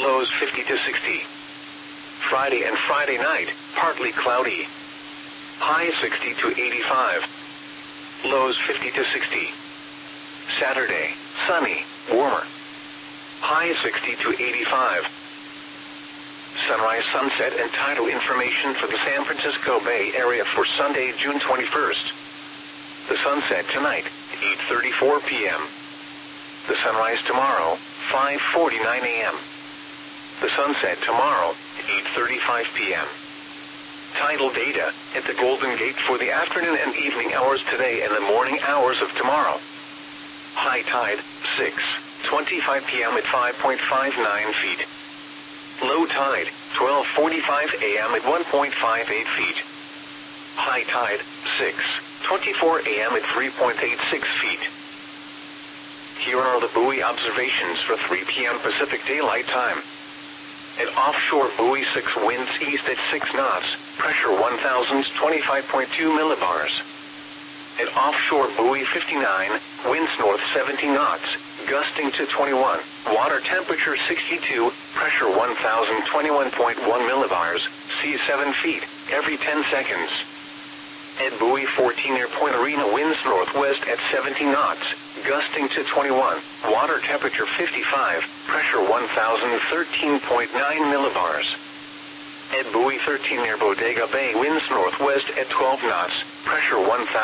lows 50 to 60. Friday and Friday night, partly cloudy. High 60 to 85. Lows 50 to 60. Saturday, sunny, warmer. High 60 to 85. Sunrise, sunset, and tidal information for the San Francisco Bay Area for Sunday, June 21st. The sunset tonight, 8:34 p.m. The sunrise tomorrow, 5:49 a.m. The sunset tomorrow, 8:35 p.m. Tidal data at the Golden Gate for the afternoon and evening hours today and the morning hours of tomorrow. High tide, 6:25 p.m. at 5.59 feet. Low tide, 12:45 a.m. at 1.58 feet. High tide, 6:24 a.m. at 3.86 feet. Here are the buoy observations for 3 p.m. Pacific Daylight Time. At offshore buoy 6, winds east at 6 knots, pressure 1,025.2 millibars. At offshore buoy 59, winds north 70 knots, gusting to 21, water temperature 62, pressure 1,021.1 millibars, seas 7 feet, every 10 seconds. At buoy 14 near Point Arena, winds northwest at 70 knots, gusting to 21, water temperature 55, pressure 1,013.9 millibars. At buoy 13 near Bodega Bay, winds northwest at 12 knots, pressure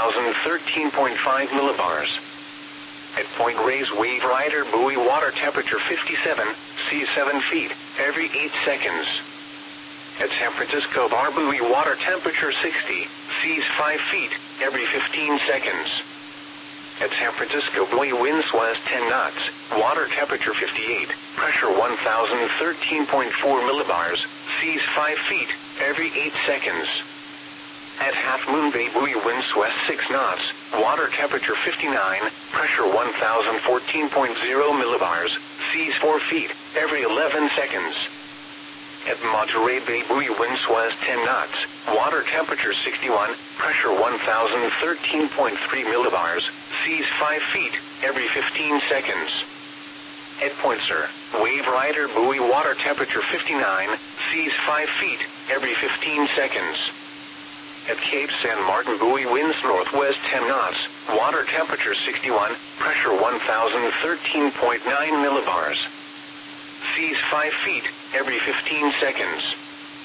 1,013.5 millibars. At Point Reyes Wave Rider buoy, water temperature 57, seas 7 feet, every 8 seconds. At San Francisco Bar buoy, water temperature 60, seas 5 feet, every 15 seconds. At San Francisco buoy, winds west 10 knots, water temperature 58, pressure 1,013.4 millibars, seas 5 feet, every 8 seconds. At Half Moon Bay buoy, winds west 6 knots, water temperature 59, pressure 1,014.0 millibars, seas 4 feet, every 11 seconds. At Monterey Bay buoy, winds west 10 knots, water temperature 61, pressure 1,013.3 millibars, seas 5 feet, every 15 seconds. At Point Sur, Wave Rider buoy, water temperature 59, seas 5 feet, every 15 seconds. At Cape San Martin buoy, winds northwest 10 knots, water temperature 61, pressure 1,013.9 millibars. Seas 5 feet, every 15 seconds.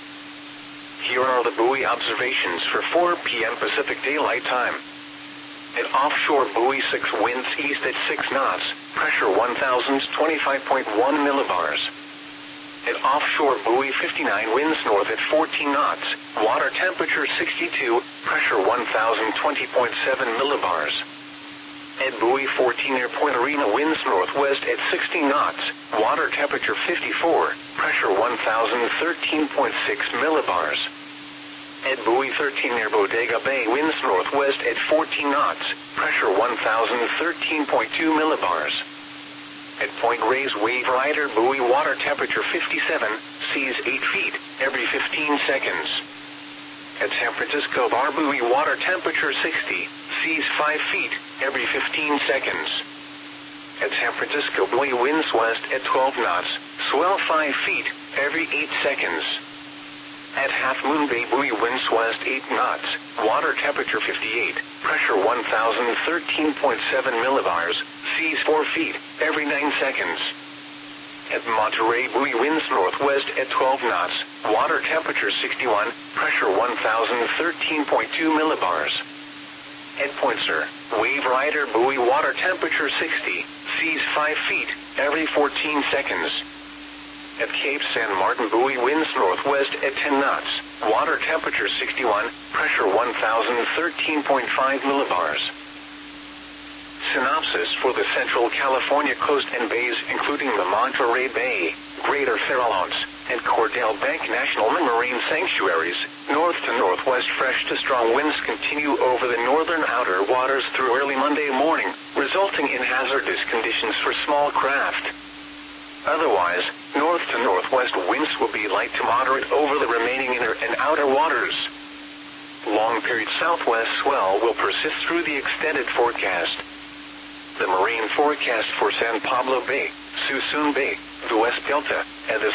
Here are the buoy observations for 4 p.m. Pacific Daylight Time. At offshore buoy 6, winds east at 6 knots, pressure 1,025.1 millibars. At offshore buoy 59, winds north at 14 knots, water temperature 62, pressure 1,020.7 millibars. At buoy 14 near Point Arena, winds northwest at 60 knots, water temperature 54, pressure 1,013.6 millibars. At buoy 13 near Bodega Bay, winds northwest at 14 knots, pressure 1,013.2 millibars. At Point Reyes Wave Rider buoy, water temperature 57, seas 8 feet, every 15 seconds. At San Francisco Bar buoy, water temperature 60, seas 5 feet, every 15 seconds. At San Francisco buoy, winds west at 12 knots, swell 5 feet, every 8 seconds. At Half Moon Bay buoy, winds west 8 knots, water temperature 58, pressure 1,013.7 millibars, seas 4 feet, every 9 seconds. At Monterey buoy, winds northwest at 12 knots, water temperature 61, pressure 1,013.2 millibars. At Point Sur, Wave Rider buoy, water temperature 60, seas 5 feet, every 14 seconds. At Cape San Martin buoy, winds northwest at 10 knots, water temperature 61, pressure 1,013.5 millibars. Synopsis for the Central California coast and bays, including the Monterey Bay, Greater Farallones, and Cordell Bank National Marine Sanctuaries. North to northwest fresh to strong winds continue over the northern outer waters through early Monday morning, resulting in hazardous conditions for small craft. Otherwise, north to northwest winds will be light to moderate over the remaining inner and outer waters. Long-period southwest swell will persist through the extended forecast. The marine forecast for San Pablo Bay, Suisun Bay, the West Delta, and the